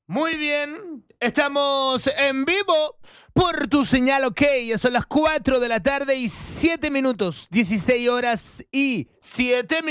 Muy bien, estamos en vivo por tu señal, ok. Ya son las 4 de la tarde y 7 minutos, 16 horas y 7 minutos.